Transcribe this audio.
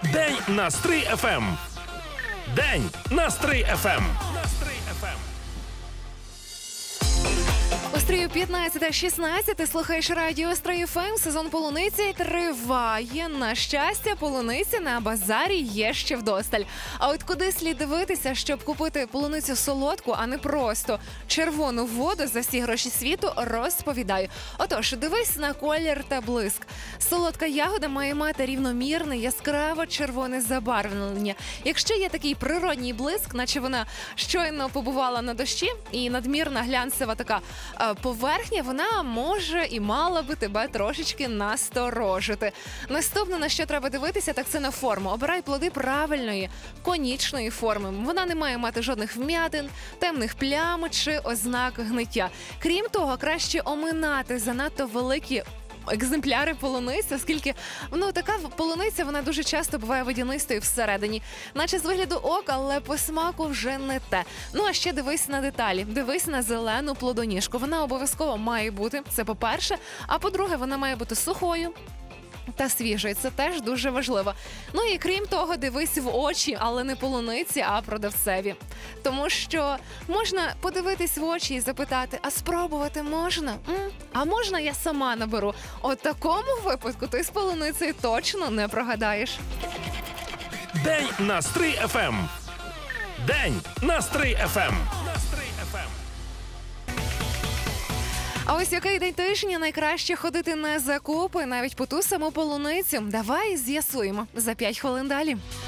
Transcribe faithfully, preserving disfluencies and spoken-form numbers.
День на Стрий еф ем. День на Стрий еф ем. У Стрию п'ятнадцята шістнадцять, ти слухаєш радіо Стрий еф ем, сезон полуниці триває. На щастя, полуниці на базарі є ще вдосталь. А от куди слід дивитися, щоб купити полуницю солодку, а не просто червону воду за всі гроші світу, розповідаю. Отож, дивись на колір та блиск. Солодка ягода має мати рівномірне, яскраво червоне забарвлення. Якщо є такий природній блиск, наче вона щойно побувала на дощі, і надмірна глянцева така поверхня, вона може і мала би тебе трошечки насторожити. Наступне, на що треба дивитися, так це на форму. Обирай плоди правильної, конічної форми. Вона не має мати жодних вм'ятин, темних плям чи ознак гниття. Крім того, краще оминати занадто великі екземпляри полуниці, оскільки ну, така полуниця, вона дуже часто буває водянистою всередині. Наче з вигляду ока, але по смаку вже не те. Ну, а ще дивись на деталі. Дивись на зелену плодоніжку. Вона обов'язково має бути, це по-перше. А по-друге, вона має бути сухою та свіжою. Це теж дуже важливо. Ну і крім того, дивись в очі, але не полуниці, а продавцеві. Тому що можна подивитись в очі і запитати, а спробувати можна? М? А можна я сама наберу? От такому випадку ти з полуницею точно не прогадаєш. День на Стрий еф ем. День на Стрий еф ем. А ось який день тижня найкраще ходити на закупи, навіть по ту саму полуницю? Давай з'ясуємо за п'ять хвилин далі.